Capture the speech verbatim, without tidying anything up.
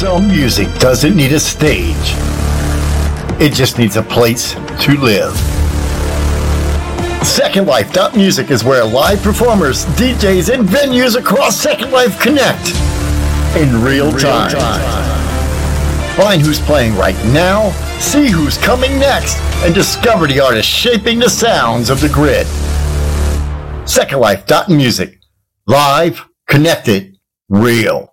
Some music doesn't need a stage. It just needs a place to live. Second Life Music is where live performers, D Js, and venues across Second Life connect in real time. Find who's playing right now, see who's coming next, and discover the artists shaping the sounds of the grid. Second Life Music. Live, connected, real.